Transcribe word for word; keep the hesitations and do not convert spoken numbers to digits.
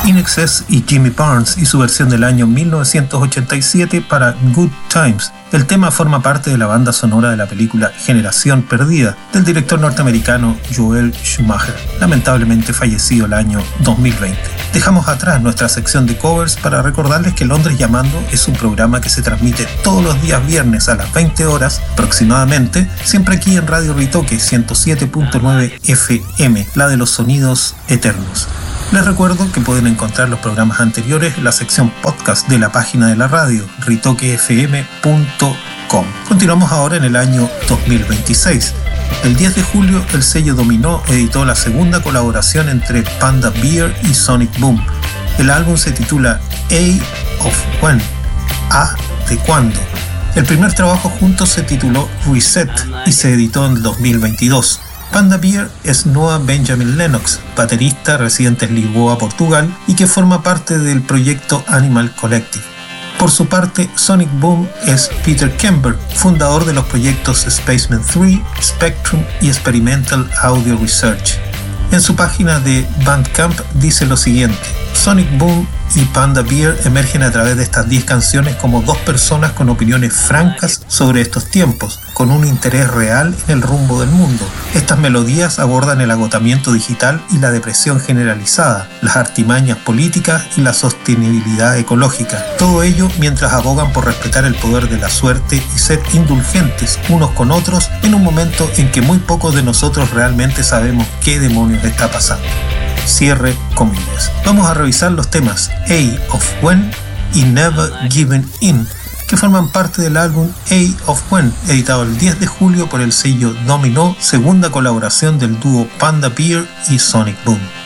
In Excess y Jimmy Barnes y su versión del año mil novecientos ochenta y siete para Good Times. El tema forma parte de la banda sonora de la película Generación Perdida del director norteamericano Joel Schumacher, lamentablemente fallecido el año dos mil veinte. Dejamos atrás nuestra sección de covers para recordarles que Londres Llamando es un programa que se transmite todos los días viernes a las veinte horas aproximadamente, siempre aquí en Radio Ritoque ciento siete punto nueve F M, la de los sonidos eternos. Les recuerdo que pueden encontrar los programas anteriores en la sección podcast de la página de la radio, ritoque f m punto com. Continuamos ahora en el año dos mil veintiséis. El diez de julio, el sello Dominó editó la segunda colaboración entre Panda Bear y Sonic Boom. El álbum se titula A of When, A de cuándo. El primer trabajo juntos se tituló Reset y se editó en el dos mil veintidós. Panda Bear es Noah Benjamin Lennox, baterista residente en Lisboa, Portugal, y que forma parte del proyecto Animal Collective. Por su parte, Sonic Boom es Peter Kember, fundador de los proyectos Spaceman tres, Spectrum y Experimental Audio Research. En su página de Bandcamp dice lo siguiente: Sonic Boom y Panda Bear emergen a través de estas diez canciones como dos personas con opiniones francas sobre estos tiempos, con un interés real en el rumbo del mundo. Estas melodías abordan el agotamiento digital y la depresión generalizada, las artimañas políticas y la sostenibilidad ecológica. Todo ello mientras abogan por respetar el poder de la suerte y ser indulgentes unos con otros en un momento en que muy pocos de nosotros realmente sabemos qué demonios está pasando. Cierre comillas. Vamos a revisar los temas A of When y Never Given In, que forman parte del álbum A of When, editado el diez de julio por el sello Dominó, segunda colaboración del dúo Panda Bear y Sonic Boom.